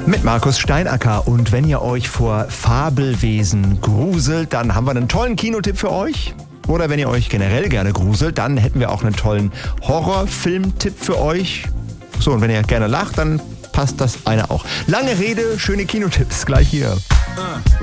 Mit Markus Steinacker. Und wenn ihr euch vor Fabelwesen gruselt, dann haben wir einen tollen Kinotipp für euch. Oder wenn ihr euch generell gerne gruselt, dann hätten wir auch einen tollen Horrorfilmtipp für euch. So, und wenn ihr gerne lacht, dann passt das eine auch. Lange Rede, schöne Kinotipps, gleich hier.